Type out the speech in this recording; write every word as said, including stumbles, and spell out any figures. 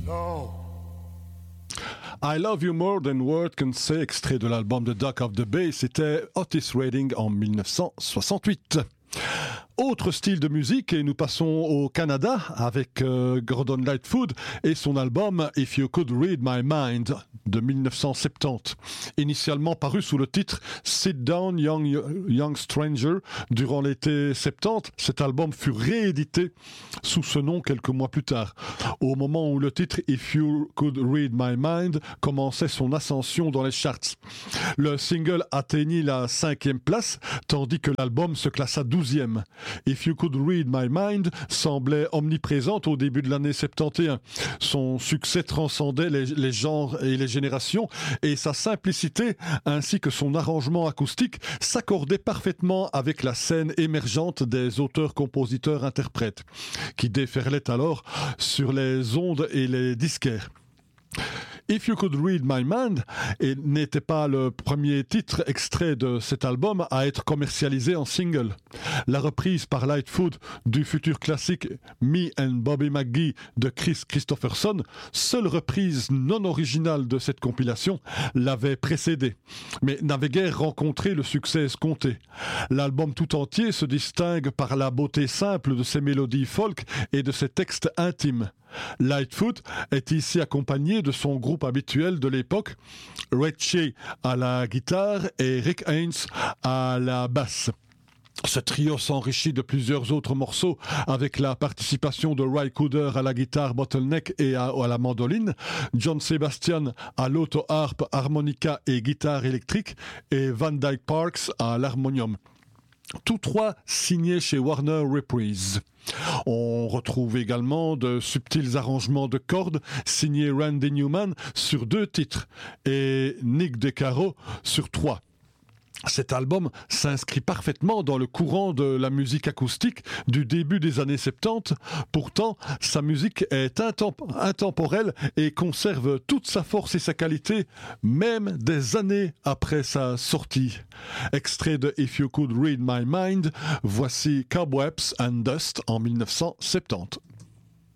No. I Love You More Than Word Can Say, extrait de l'album The Dock of the Bay, c'était Otis Redding en dix-neuf cent soixante-huit. Autre style de musique, et nous passons au Canada avec euh, Gordon Lightfoot et son album If You Could Read My Mind de dix-neuf cent soixante-dix. Initialement paru sous le titre Sit Down Young, Young Stranger durant l'été soixante-dix, cet album fut réédité sous ce nom quelques mois plus tard. Au moment où le titre If You Could Read My Mind commençait son ascension dans les charts. Le single atteignit la cinquième place, tandis que l'album se classa douzième. If You Could Read My Mind semblait omniprésente au début de l'année soixante et onze. Son succès transcendait les, les genres et les générations, et sa simplicité ainsi que son arrangement acoustique s'accordaient parfaitement avec la scène émergente des auteurs-compositeurs-interprètes, qui déferlaient alors sur les ondes et les disquaires. If You Could Read My Mind n'était pas le premier titre extrait de cet album à être commercialisé en single. La reprise par Lightfoot du futur classique Me and Bobby McGee de Chris Christopherson, seule reprise non originale de cette compilation, l'avait précédé, mais n'avait guère rencontré le succès escompté. L'album tout entier se distingue par la beauté simple de ses mélodies folk et de ses textes intimes. Lightfoot est ici accompagné de son groupe habituel de l'époque, Red Shea à la guitare et Rick Haynes à la basse. Ce trio s'enrichit de plusieurs autres morceaux avec la participation de Ry Cooder à la guitare bottleneck et à, à la mandoline, John Sebastian à l'auto-harpe, harmonica et guitare électrique et Van Dyke Parks à l'harmonium. Tous trois signés chez Warner Reprise. On retrouve également de subtils arrangements de cordes signés Randy Newman sur deux titres et Nick DeCaro sur trois. Cet album s'inscrit parfaitement dans le courant de la musique acoustique du début des années soixante-dix. Pourtant, sa musique est intemp- intemporelle et conserve toute sa force et sa qualité, même des années après sa sortie. Extrait de If You Could Read My Mind, voici Cobwebs and Dust en dix-neuf cent soixante-dix.